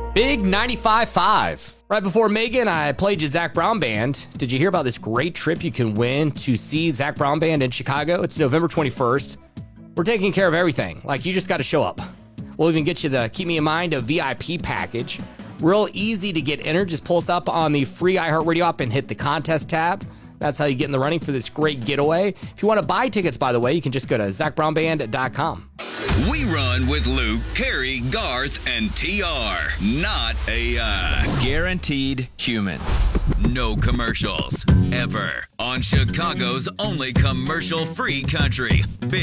Big 95.5. Right before Megan, I played you Zac Brown Band. Did you hear about this great trip you can win to see Zac Brown Band in Chicago? It's November 21st. We're taking care of everything. Like, you just got to show up. We'll even get you the Keep Me in Mind, a VIP package. Real easy to get entered. Just pull us up on the free iHeartRadio app and hit the contest tab. That's how you get in the running for this great getaway. If you want to buy tickets, by the way, you can just go to ZachBrownBand.com. We run with Luke, Carrie, Garth, and TR. Not AI. Guaranteed human. No commercials. Ever. On Chicago's only commercial-free country. Big